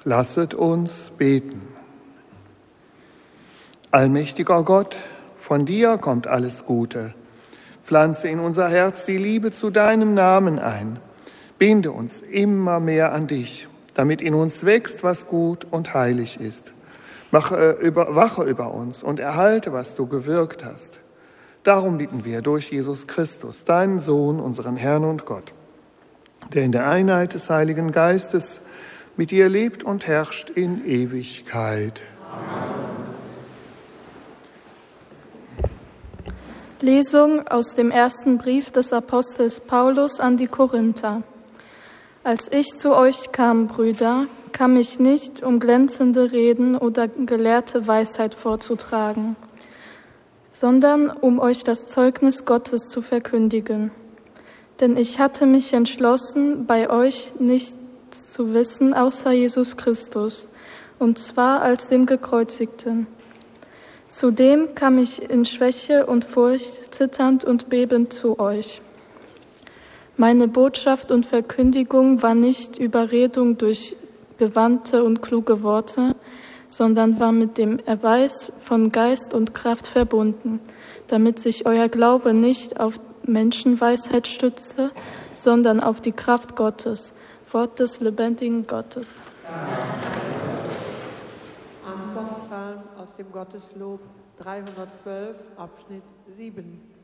Lasset uns beten. Allmächtiger Gott, von dir kommt alles Gute. Pflanze in unser Herz die Liebe zu deinem Namen ein. Binde uns immer mehr an dich, damit in uns wächst, was gut und heilig ist. Wache über uns und erhalte, was du gewirkt hast. Darum bitten wir durch Jesus Christus, deinen Sohn, unseren Herrn und Gott, der in der Einheit des Heiligen Geistes mit dir lebt und herrscht in Ewigkeit. Amen. Lesung aus dem ersten Brief des Apostels Paulus an die Korinther. Als ich zu euch kam, Brüder, kam ich nicht, um glänzende Reden oder gelehrte Weisheit vorzutragen, sondern um euch das Zeugnis Gottes zu verkündigen. Denn ich hatte mich entschlossen, bei euch nichts zu wissen außer Jesus Christus, und zwar als den Gekreuzigten. Zudem kam ich in Schwäche und Furcht, zitternd und bebend zu euch. Meine Botschaft und Verkündigung war nicht Überredung durch gewandte und kluge Worte, sondern war mit dem Erweis von Geist und Kraft verbunden, damit sich euer Glaube nicht auf Menschenweisheit stütze, sondern auf die Kraft Gottes, Wort des lebendigen Gottes. Antwortpsalm aus dem Gotteslob 312, Abschnitt 7.